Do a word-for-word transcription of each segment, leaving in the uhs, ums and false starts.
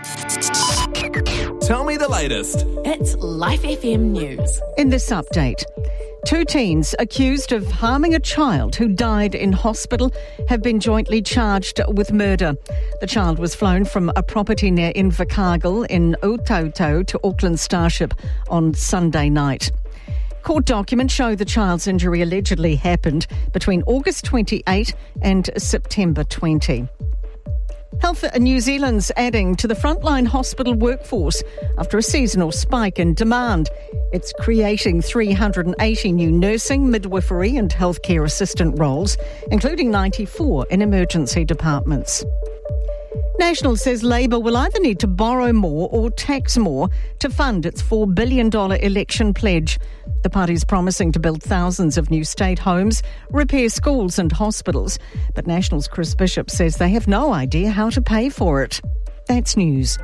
Tell me the latest. It's Life F M News. In this update, two teens accused of harming a child who died in hospital have been jointly charged with murder. The child was flown from a property near Invercargill in Utautau to Auckland Starship on Sunday night. Court documents show the child's injury allegedly happened between August twenty-eighth and September twentieth. Health New Zealand's adding to the frontline hospital workforce after a seasonal spike in demand. It's creating three hundred eighty new nursing, midwifery and healthcare assistant roles, including ninety-four in emergency departments. National says Labour will either need to borrow more or tax more to fund its four billion dollars election pledge. The party's promising to build thousands of new state homes, repair schools and hospitals. But National's Chris Bishop says they have no idea how to pay for it. That's news.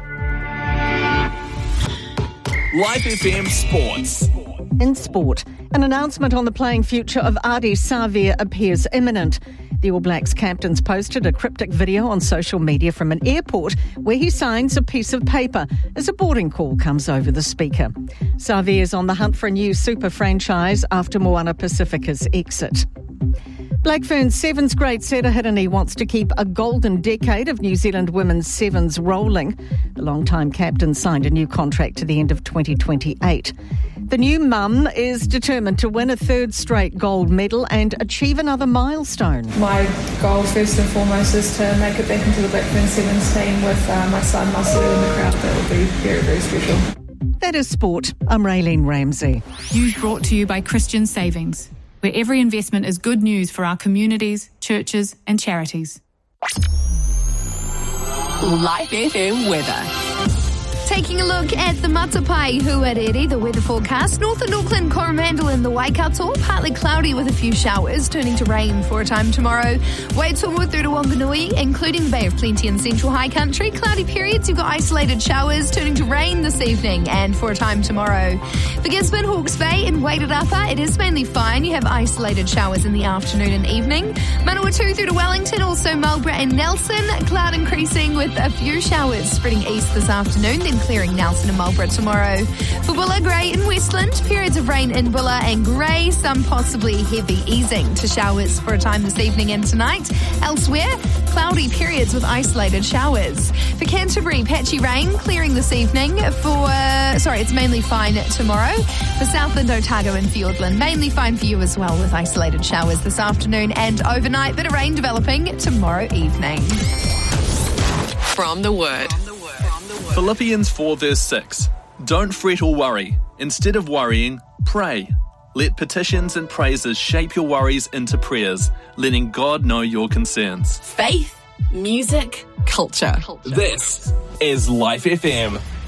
Life F M Sports. In sport, an announcement on the playing future of Ardie Savea appears imminent. The All Blacks captain's posted a cryptic video on social media from an airport where he signs a piece of paper as a boarding call comes over the speaker. Savea is on the hunt for a new super franchise after Moana Pacifica's exit. Black Ferns Sevens great Seta Hirini wants to keep a golden decade of New Zealand women's sevens rolling. The long-time captain signed a new contract to the end of twenty twenty-eight. The new mum is determined to win a third straight gold medal and achieve another milestone. My goal first and foremost is to make it back into the Black Ferns Sevens team with uh, my son Masaru in the crowd. That will be very, very special. That is sport. I'm Raylene Ramsey. News brought to you by Christian Savings, where every investment is good news for our communities, churches and charities. Life F M weather. Taking a look at the Matapai Huarere, the weather forecast. Northern Auckland, Coromandel and the Waikato, partly cloudy with a few showers, turning to rain for a time tomorrow. Waitonga through to Wanganui, including the Bay of Plenty and Central High Country. Cloudy periods, you've got isolated showers, turning to rain this evening and for a time tomorrow. For Gisborne, Hawke's Bay and Waitarapa, it is mainly fine. You have isolated showers in the afternoon and evening. Manawatu through to Wellington, also Marlborough and Nelson. Cloud increasing with a few showers spreading east this afternoon, then clearing Nelson and Marlborough tomorrow. For Bulla, grey in Westland, periods of rain in Bulla and grey, some possibly heavy easing to showers for a time this evening and tonight. Elsewhere, cloudy periods with isolated showers. For Canterbury, patchy rain clearing this evening. For, uh, sorry, it's mainly fine tomorrow. For Southland, Otago and Fiordland, mainly fine for you as well with isolated showers this afternoon and overnight. Bit of rain developing tomorrow evening. From the Word. Philippians four verse six. Don't fret or worry. Instead of worrying, pray. Let petitions and praises shape your worries into prayers, letting God know your concerns. Faith, music, culture. This is Life F M.